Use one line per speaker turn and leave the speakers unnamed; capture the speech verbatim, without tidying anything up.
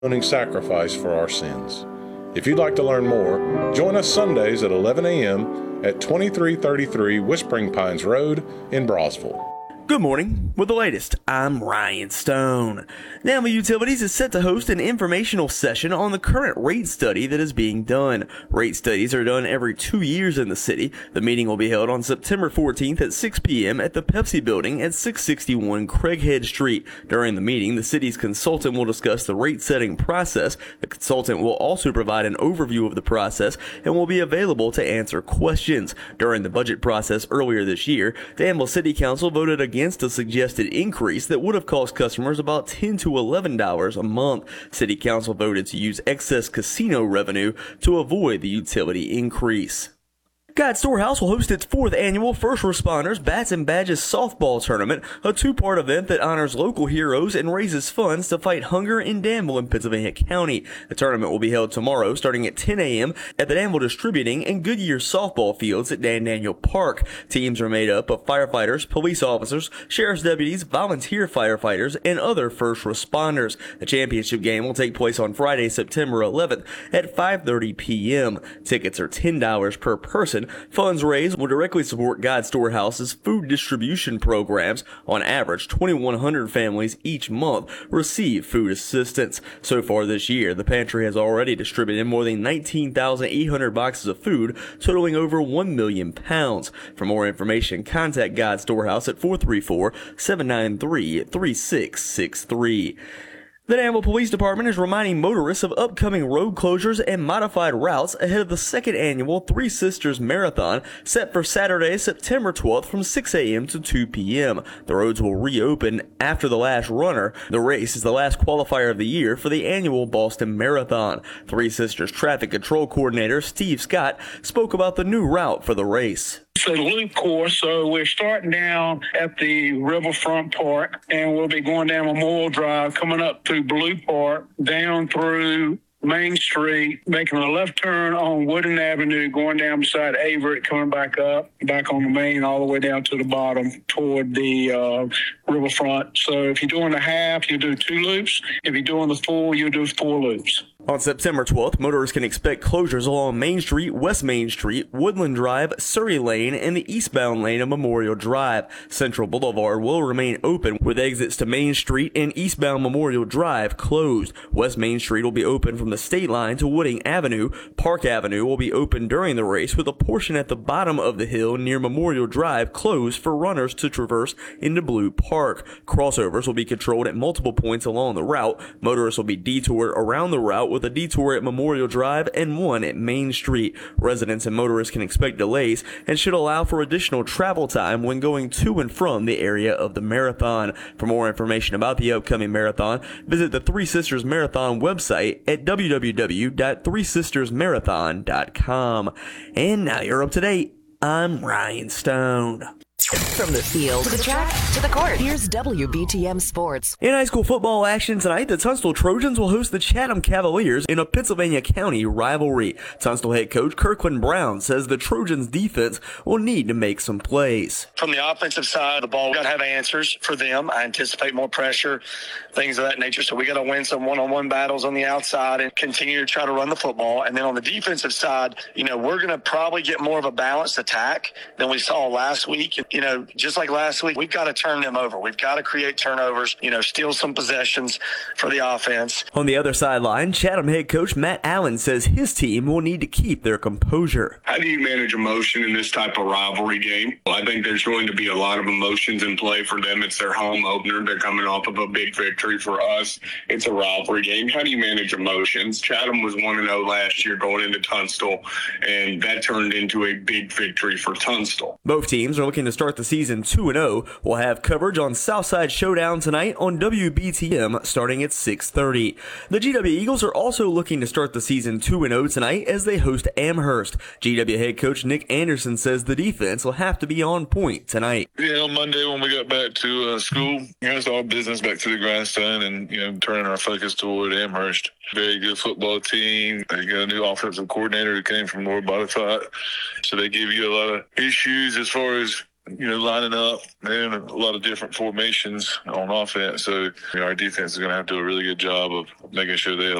atoning sacrifice for our sins. If you'd like to learn more, join us Sundays at eleven a.m. at twenty-three thirty-three Whispering Pines Road in Brosville.
Good morning. With the latest, I'm Ryan Stone. Danville Utilities is set to host an informational session on the current rate study that is being done. Rate studies are done every two years in the city. The meeting will be held on September fourteenth at six p.m. at the Pepsi Building at six sixty-one Craighead Street. During the meeting, the city's consultant will discuss the rate-setting process. The consultant will also provide an overview of the process and will be available to answer questions. During the budget process earlier this year, Danville City Council voted against a suggested increase that would have cost customers about ten to eleven dollars a month. City Council voted to use excess casino revenue to avoid the utility increase. Guide Storehouse will host its fourth annual First Responders Bats and Badges softball tournament, a two-part event that honors local heroes and raises funds to fight hunger in Danville and Pittsylvania County. The tournament will be held tomorrow starting at ten a.m. at the Danville Distributing and Goodyear softball fields at Dan Daniel Park. Teams are made up of firefighters, police officers, sheriff's deputies, volunteer firefighters, and other first responders. The championship game will take place on Friday, September eleventh at five thirty p.m. Tickets are ten dollars per person. Funds raised will directly support Guide Storehouse's food distribution programs. On average, twenty-one hundred families each month receive food assistance. So far this year, the pantry has already distributed more than nineteen thousand eight hundred boxes of food, totaling over one million pounds. For more information, contact Guide Storehouse at four three four, seven nine three, three six six three. The Danville Police Department is reminding motorists of upcoming road closures and modified routes ahead of the second annual Three Sisters Marathon set for Saturday, September twelfth from six a.m. to two p.m. The roads will reopen after the last runner. The race is the last qualifier of the year for the annual Boston Marathon. Three Sisters Traffic Control Coordinator Steve Scott spoke about the new route for the race.
It's a loop course, so we're starting down at the Riverfront Park, and we'll be going down Memorial Drive, coming up through Blue Park, down through Main Street, making a left turn on Wooden Avenue, going down beside Averett, coming back up, back on the main, all the way down to the bottom toward the uh, riverfront. So if you're doing a half, you do two loops. If you're doing the full, you do four loops.
On September twelfth, motorists can expect closures along Main Street, West Main Street, Woodland Drive, Surrey Lane, and the eastbound lane of Memorial Drive. Central Boulevard will remain open with exits to Main Street and eastbound Memorial Drive closed. West Main Street will be open from the state line to Wooding Avenue. Park Avenue will be open during the race with a portion at the bottom of the hill near Memorial Drive closed for runners to traverse into Blue Park. Crossovers will be controlled at multiple points along the route. Motorists will be detoured around the route with a detour at Memorial Drive and one at Main Street. Residents and motorists can expect delays and should allow for additional travel time when going to and from the area of the marathon. For more information about the upcoming marathon, visit the Three Sisters Marathon website at w w w dot three sisters marathon dot com. And now you're up to date. I'm Ryan Stone.
From the field to the track to the court, here's W B T M Sports.
In high school football action tonight, the Tunstall Trojans will host the Chatham Cavaliers in a Pennsylvania County rivalry. Tunstall head coach Kirkland Brown says the Trojans' defense will need to make some plays.
From the offensive side of the ball, we got to have answers for them. I anticipate more pressure, things of that nature. So we got to win some one-on-one battles on the outside and continue to try to run the football. And then on the defensive side, you know, we're going to probably get more of a balanced attack than we saw last week. You know, just like last week, we've got to turn them over. We've got to create turnovers, you know, steal some possessions for the offense.
On the other sideline, Chatham head coach Matt Allen says his team will need to keep their composure.
How do you manage emotion in this type of rivalry game? Well, I think there's going to be a lot of emotions in play for them. It's their home opener. They're coming off of a big victory. For us, it's a rivalry game. How do you manage emotions? Chatham was one and oh last year going into Tunstall, and that turned into a big victory for Tunstall.
Both teams are looking to start the season two and oh. We'll have coverage on Southside Showdown tonight on W B T M starting at six thirty. The G W Eagles are also looking to start the season two and oh tonight as they host Amherst. G W head coach Nick Anderson says the defense will have to be on point tonight.
Yeah, on Monday when we got back to uh, school, you know, it's all business back to the grindstone and, you know, turning our focus toward Amherst. Very good football team. They got a new offensive coordinator who came from Lord Botetourt. So they give you a lot of issues as far as you know, lining up and a lot of different formations on offense. So, you know, our defense is going to have to do a really good job of making sure they